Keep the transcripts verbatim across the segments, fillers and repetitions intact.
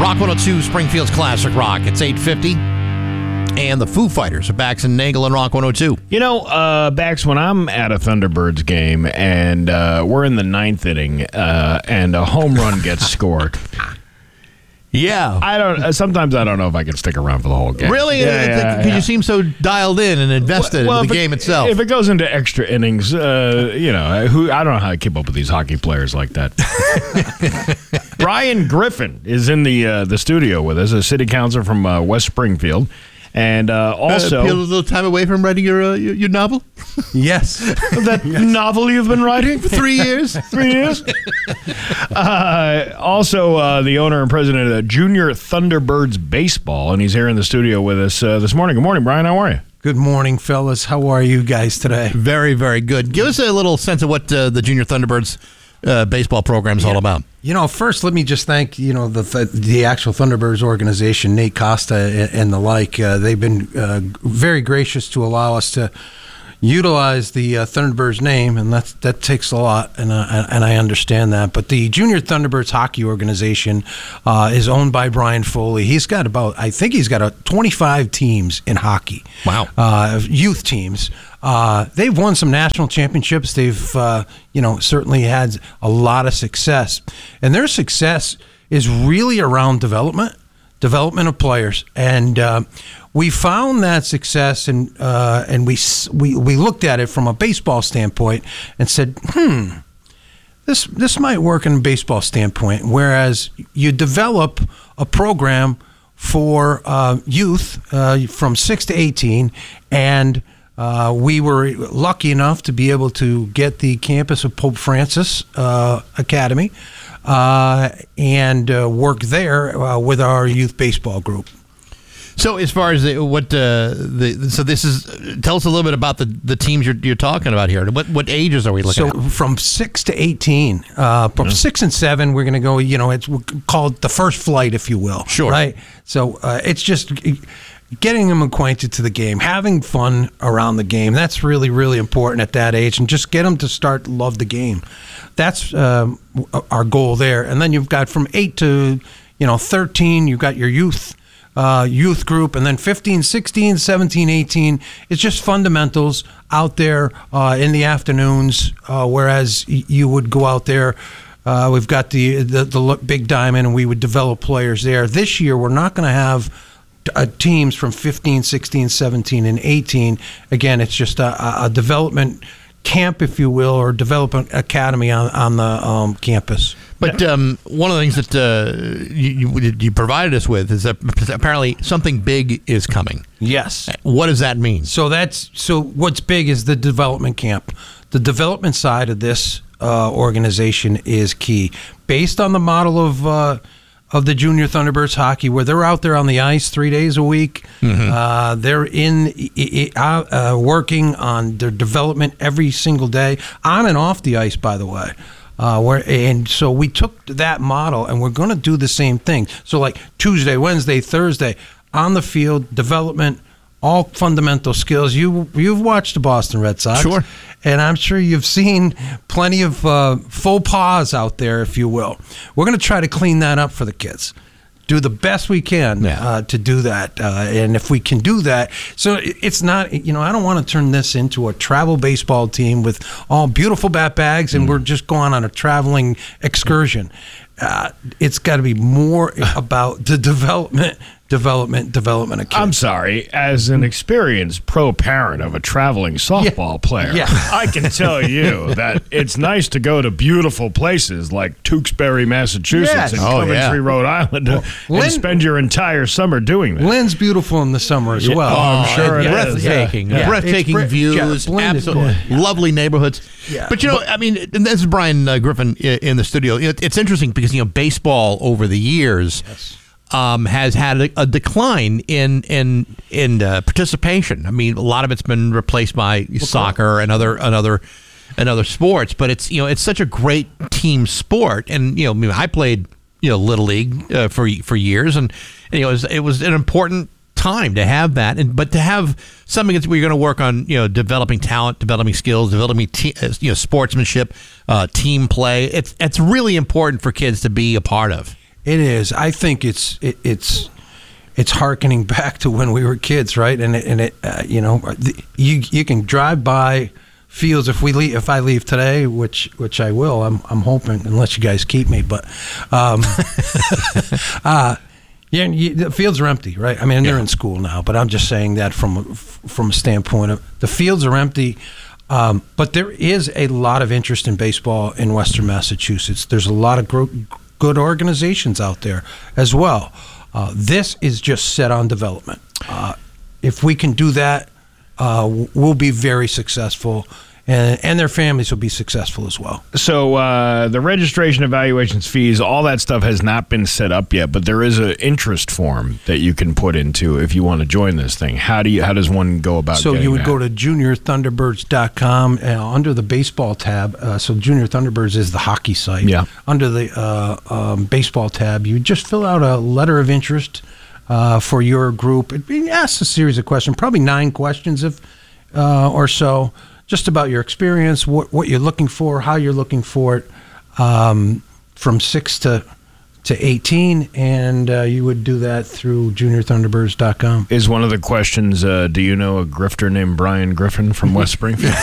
Rock one oh two, Springfield's Classic Rock. It's eight fifty. And the Foo Fighters are Bax and Nagel and Rock one oh two. You know, uh, Bax, when I'm at a Thunderbirds game and uh, we're in the ninth inning uh, and a home run gets scored, yeah, I don't. Sometimes I don't know if I can stick around for the whole game. Really? Because yeah, yeah, yeah. you seem so dialed in and invested well, in the it, game itself. If it goes into extra innings, uh, you know, who I don't know how to keep up with these hockey players like that. Brian Griffin is in the uh, the studio with us, a city councilor from uh, West Springfield. And uh, also, uh, a little time away from writing your uh, your, your novel. Yes, that yes. novel you've been writing for three years. Three years. uh, also, uh, the owner and president of Junior Thunderbirds Baseball, and he's here in the studio with us uh, this morning. Good morning, Brian. How are you? Good morning, fellas. How are you guys today? Very, very good. Give us a little sense of what uh, the Junior Thunderbirds uh, baseball program is yeah. all about. You know, first, let me just thank, you know, the the actual Thunderbirds organization, Nate Costa and the like. Uh, they've been uh, very gracious to allow us to utilize the uh, Thunderbirds name, and that's, that takes a lot, and, uh, and I understand that. But the Junior Thunderbirds Hockey Organization uh, is owned by Brian Foley. He's got about, I think he's got a twenty-five teams in hockey. Wow. Uh, youth teams. Uh, they've won some national championships. They've, uh, you know, certainly had a lot of success. And their success is really around development, development of players. And uh, we found that success, and uh, and we, we we looked at it from a baseball standpoint and said, hmm, this this might work in a baseball standpoint. Whereas you develop a program for uh, youth uh, from six to eighteen, and Uh, we were lucky enough to be able to get the campus of Pope Francis uh, Academy uh, and uh, work there uh, with our youth baseball group. So, as far as the, what uh, the so this is, tell us a little bit about the, the teams you're you're talking about here. What what ages are we looking so at? So, from six to eighteen, uh, from yeah. six and seven, we're going to go. You know, it's called the first flight, if you will. Sure. Right. So uh, it's just getting them acquainted to the game, having fun around the game. That's really, really important at that age, and just get them to start to love the game. That's um, our goal there. And then you've got from eight to, you know, thirteen, you've got your youth uh, youth group, and then fifteen, sixteen, seventeen, eighteen. It's just fundamentals out there uh, in the afternoons, uh, whereas you would go out there. Uh, we've got the, the, the big diamond, and we would develop players there. This year, we're not going to have Uh, teams from fifteen, sixteen, seventeen, and eighteen. Again, it's just a, a development camp, if you will, or development academy on, on the um, campus. But um, one of the things that uh, you, you, you provided us with is that apparently something big is coming. Yes. What does that mean? So that's so what's big is the development camp. The development side of this uh, organization is key. Based on the model of uh, of the Junior Thunderbirds hockey, where they're out there on the ice three days a week. Mm-hmm. Uh, they're in uh, working on their development every single day, on and off the ice, by the way. Uh, where and so we took that model, and we're going to do the same thing. So like Tuesday, Wednesday, Thursday, on the field, development, all fundamental skills. You, you've watched the Boston Red Sox. Sure. And I'm sure you've seen plenty of uh, faux pas out there, if you will. We're going to try to clean that up for the kids. Do the best we can yeah. uh, to do that. Uh, and if we can do that, so it's not, you know, I don't want to turn this into a travel baseball team with all beautiful bat bags and mm. we're just going on a traveling excursion. Uh, it's got to be more about the development development, development of kids. I'm sorry, as an experienced pro parent of a traveling softball yeah. player, yeah. I can tell you that it's nice to go to beautiful places like Tewksbury, Massachusetts, yes. and oh, Coventry, yeah. Rhode Island, well, and Lynn, spend your entire summer doing that. Lynn's beautiful in the summer as yeah. well. Oh, I'm sure it yeah. is. Breathtaking, yeah. yeah. breathtaking bre- views, yeah, absolutely yeah. lovely neighborhoods. Yeah. But you know, I mean, and this is Brian uh, Griffin in the studio. It's interesting because you know, baseball over the years. Yes. Um, has had a, a decline in in in uh, participation. I mean, a lot of it's been replaced by well, soccer and other and other and other sports. But it's you know it's such a great team sport, and you know I, mean, I played you know Little League uh, for for years, and, and you know it was, it was an important time to have that, and but to have something that's where you're going to work on you know developing talent, developing skills, developing te- you know sportsmanship, uh, team play. It's it's really important for kids to be a part of. It is. I think it's it, it's it's hearkening back to when we were kids, right? And it, and it uh, you know, you you can drive by fields if we leave, if I leave today, which which I will. I'm I'm hoping, unless you guys keep me, but um, uh, yeah, you, the fields are empty, right? I mean, they're Yeah. in school now, but I'm just saying that from from a standpoint of the fields are empty. Um, but there is a lot of interest in baseball in Western Massachusetts. There's a lot of gro- good organizations out there as well. Uh, this is just set on development. Uh, if we can do that, uh, we'll be very successful, and, and their families will be successful as well. So uh, the registration, evaluations, fees, all that stuff has not been set up yet, but there is an interest form that you can put into if you want to join this thing. How do you? How does one go about So getting you would that? go to junior thunderbirds dot com uh, under the baseball tab. Uh, so Junior Thunderbirds is the hockey site. Yeah. Under the uh, um, baseball tab, you just fill out a letter of interest uh, for your group. It it asks a series of questions, probably nine questions if uh, or so, just about your experience, what what you're looking for, how you're looking for it, um, from six to to eighteen, and uh, you would do that through junior thunderbirds dot com. Is one of the questions, uh, do you know a grifter named Brian Griffin from West Springfield?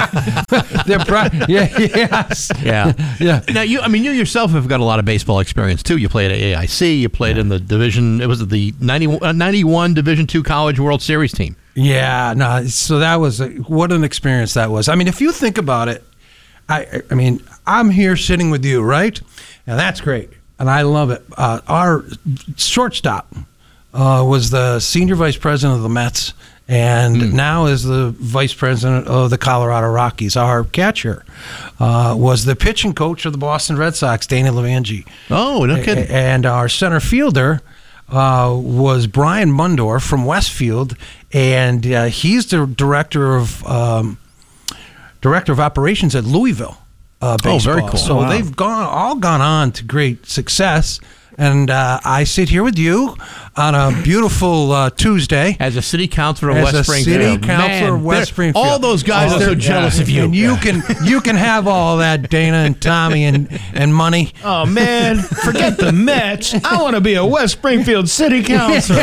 They're pro- yeah, yes. Yeah. Yeah. Now, you, I mean, you yourself have got a lot of baseball experience, too. You played at A I C. You played in the division, it was the ninety, uh, ninety-one Division two College World Series team. Yeah, no. So that was a, what an experience that was. I mean, if you think about it, I, I mean, I'm here sitting with you, right? And that's great, and I love it. Uh, our shortstop uh, was the senior vice president of the Mets, and Mm. now is the vice president of the Colorado Rockies. Our catcher uh, was the pitching coach of the Boston Red Sox, Dana Levangie. Oh, no kidding. A- And our center fielder uh, was Brian Mundorf from Westfield, and uh, he's the director of um, director of operations at Louisville uh, baseball. Oh, very cool. So Wow. they've gone all gone on to great success. And uh, I sit here with you on a beautiful uh, Tuesday. As a city councilor of As West a Springfield. city councilor of Man, West they're- Springfield. All those guys Oh, are so they're- jealous yeah. of you. And you can you can have all that, Dana and Tommy and, and money. Oh, man, forget the Mets. I want to be a West Springfield city councilor.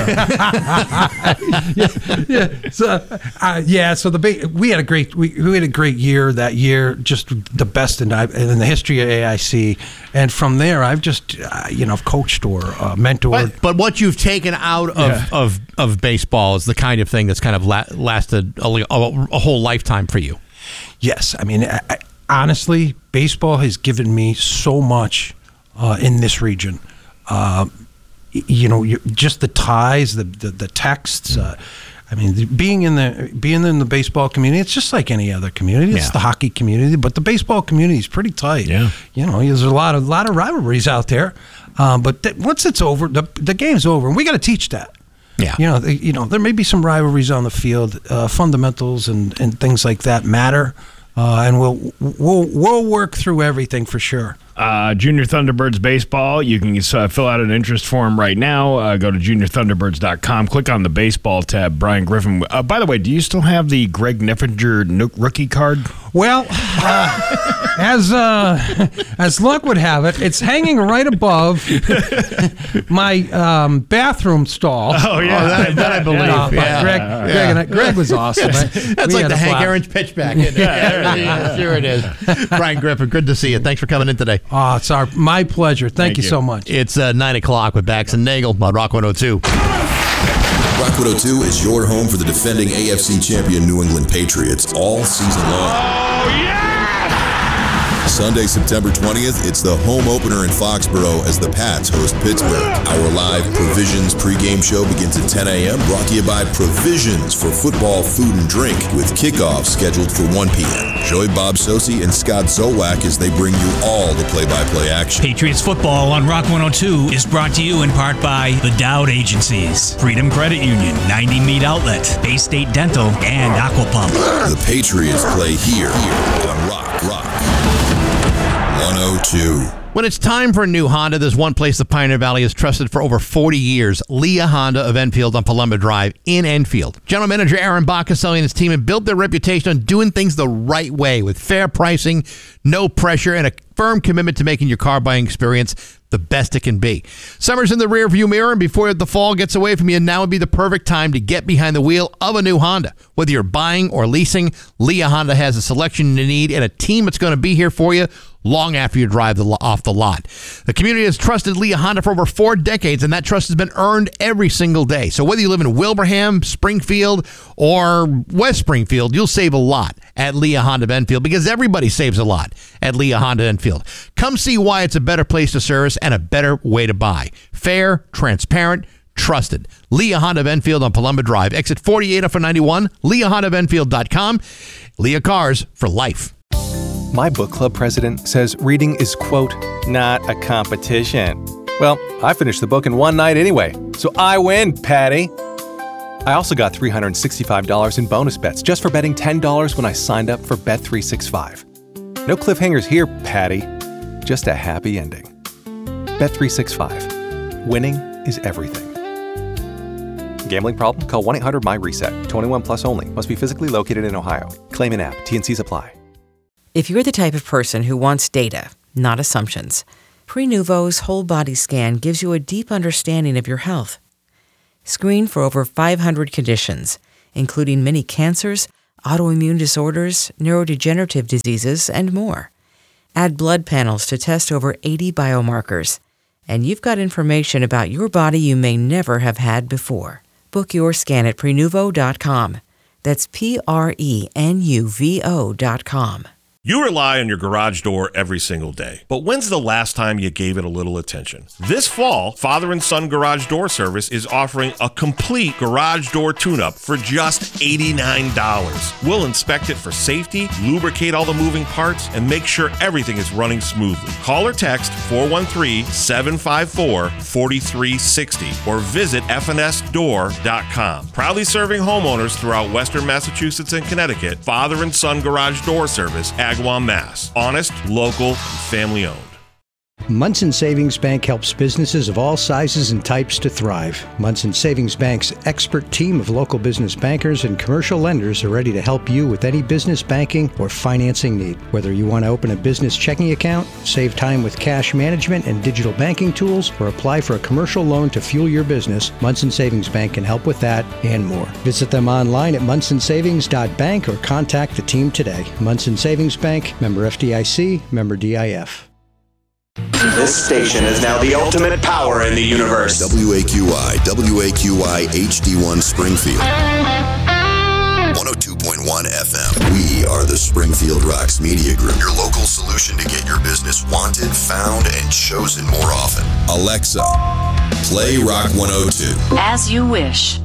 yeah. So uh, yeah. So the big, we had a great we, we had a great year that year, just the best in, in the history of A I C. And from there, I've just uh, you know coached or uh, mentored. But, but what you've taken out of, Yeah. of, of baseball is the kind of thing that's kind of la- lasted a, a, a whole lifetime for you. Yes, I mean I, I, honestly, baseball has given me so much uh, in this region. Uh, y- you know, you, just the ties, the the, the texts. Uh, I mean, the- being in the being in the baseball community, it's just like any other community. It's Yeah. the hockey community, but the baseball community is pretty tight. Yeah. You know, there's a lot of lot of rivalries out there, um, but th- once it's over, the the game's over, and we got to teach that. Yeah. You know, the, you know, there may be some rivalries on the field, uh, fundamentals and, and things like that matter, uh, and we'll we'll we'll work through everything for sure. Uh, Junior Thunderbirds Baseball. You can uh, fill out an interest form right now. Uh, go to junior thunderbirds dot com. Click on the baseball tab. Brian Griffin. Uh, by the way, do you still have the Greg Niffinger Nook rookie card? Well, uh, as uh, as luck would have it, it's hanging right above my um, bathroom stall. Oh, yeah. Oh, that, that I believe. Uh, but yeah. Greg, Yeah. Greg, and I, Greg was awesome. That's We like had the a Hank blast. Aaron's pitchback. Isn't it? Yeah, yeah, sure it is. Brian Griffin, good to see you. Thanks for coming in today. Oh, it's our my pleasure. Thank, Thank you you. so much. It's uh, nine o'clock with Bax and Nagel on Rock one oh two. Rock one oh two is your home for the defending A F C champion New England Patriots all season long. Oh, yeah! Sunday, September twentieth, it's the home opener in Foxborough as the Pats host Pittsburgh. Our live Provisions pregame show begins at ten a.m. Brought to you by Provisions for football, food, and drink, with kickoff scheduled for one p.m. Join Bob Sosi and Scott Zolak as they bring you all the play-by-play action. Patriots football on Rock one oh two is brought to you in part by the Dowd Agencies, Freedom Credit Union, ninety Meat Outlet, Bay State Dental, and Aquapump. The Patriots play here, here on Rock, Rock one oh two. When it's time for a new Honda, there's one place the Pioneer Valley has trusted for over forty years. Leah Honda of Enfield on Palumba Drive in Enfield. General Manager Aaron Bacasselli and his team have built their reputation on doing things the right way with fair pricing, no pressure, and a firm commitment to making your car buying experience the best it can be. Summer's in the rearview mirror, and before the fall gets away from you, now would be the perfect time to get behind the wheel of a new Honda. Whether you're buying or leasing, Leah Honda has a selection you need and a team that's going to be here for you long after you drive the, off the lot. The community has trusted Leah Honda for over four decades, and that trust has been earned every single day. So whether you live in Wilbraham, Springfield, or West Springfield, you'll save a lot at Leah Honda of Enfield, because everybody saves a lot at Leah Honda Enfield. Come see why it's a better place to service and a better way to buy. Fair, transparent, trusted. Leah Honda of Enfield on Palumba Drive, exit forty-eight off of ninety-one, leah honda of enfield dot com. Leah Cars for life. My book club president says reading is, quote, not a competition. Well, I finished the book in one night anyway, so I win, Patty. I also got three hundred sixty-five dollars in bonus bets just for betting ten dollars when I signed up for Bet three sixty-five. No cliffhangers here, Patty. Just a happy ending. Bet three sixty-five. Winning is everything. Gambling problem? Call one eight hundred my reset. twenty-one plus only. Must be physically located in Ohio. Claim in app. T and Cs apply. If you're the type of person who wants data, not assumptions, Prenuvo's whole body scan gives you a deep understanding of your health. Screen for over five hundred conditions, including many cancers, autoimmune disorders, neurodegenerative diseases, and more. Add blood panels to test over eighty biomarkers, and you've got information about your body you may never have had before. Book your scan at Prenuvo dot com. That's P R E N U V O dot com. You rely on your garage door every single day, but when's the last time you gave it a little attention? This fall, Father and Son Garage Door Service is offering a complete garage door tune-up for just eighty-nine dollars. We'll inspect it for safety, lubricate all the moving parts, and make sure everything is running smoothly. Call or text four one three, seven five four, four three six zero or visit F N S door dot com. Proudly serving homeowners throughout Western Massachusetts and Connecticut, Father and Son Garage Door Service, Agawam, Mass. Honest, local, and family owned. Munson Savings Bank helps businesses of all sizes and types to thrive. Munson Savings Bank's expert team of local business bankers and commercial lenders are ready to help you with any business banking or financing need. Whether you want to open a business checking account, save time with cash management and digital banking tools, or apply for a commercial loan to fuel your business, Munson Savings Bank can help with that and more. Visit them online at munson savings dot bank or contact the team today. Munson Savings Bank, member F D I C, member D I F. This station is now the ultimate power in the universe. W A Q I, W A Q I H D one Springfield. one oh two point one F M. We are the Springfield Rocks Media Group, your local solution to get your business wanted, found, and chosen more often. Alexa, play Rock one oh two. As you wish.